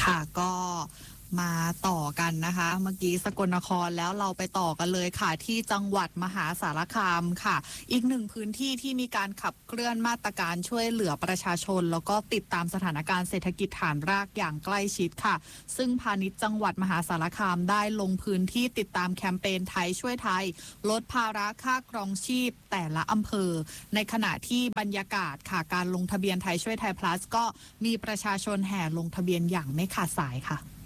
ค่ะก็มาต่อกันนะคะเมื่อกี้สกลนครแล้วเราไปต่อกันเลยค่ะที่จังหวัดมหาสารคามค่ะอีกหนึ่งพื้นที่ที่มีการขับเคลื่อนมาตรการช่วยเหลือประชาชนแล้วก็ติดตามสถานการณ์เศรษฐกิจฐานรากอย่างใกล้ชิดค่ะซึ่งพาณิชย์จังหวัดมหาสารคามได้ลงพื้นที่ติดตามแคมเปญไทยช่วยไทยลดภาระค่าครองชีพแต่ละอำเภอในขณะที่บรรยากาศค่ะการลงทะเบียนไทยช่วยไทย plus ก็มีประชาชนแห่ลงทะเบียนอย่างไม่ขาดสายค่ะ